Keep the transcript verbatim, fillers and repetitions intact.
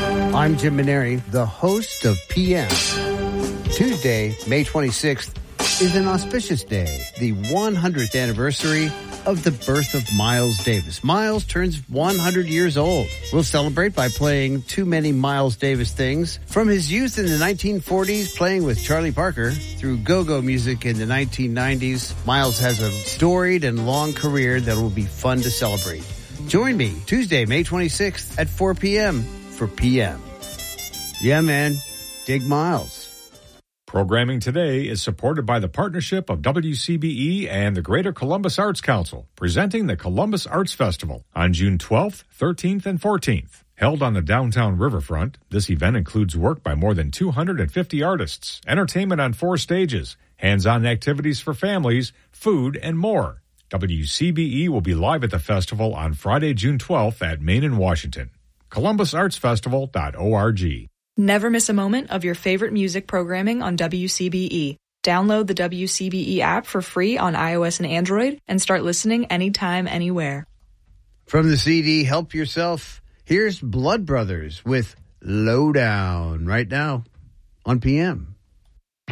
I'm Jim Maneri, the host of P M. Tuesday, May twenty-sixth, is an auspicious day, the one hundredth anniversary of the birth of Miles Davis. Miles turns one hundred years old. We'll celebrate by playing too many Miles Davis things. From his youth in the nineteen forties, playing with Charlie Parker, through go-go music in the nineteen nineties, Miles has a storied and long career that will be fun to celebrate. Join me Tuesday, May twenty-sixth at four p.m. for P M. Yeah, man. Dig Miles. Programming today is supported by the partnership of W C B E and the Greater Columbus Arts Council, presenting the Columbus Arts Festival on June twelfth, thirteenth, and fourteenth. Held on the downtown riverfront, this event includes work by more than two hundred fifty artists, entertainment on four stages, hands-on activities for families, food, and more. W C B E will be live at the festival on Friday, June twelfth at Main and Washington. columbus arts festival dot org. Never miss a moment of your favorite music programming on W C B E. Download the W C B E app for free on iOS and Android and start listening anytime, anywhere. From the C D Help Yourself, here's Blood Brothers with Lowdown right now on P M.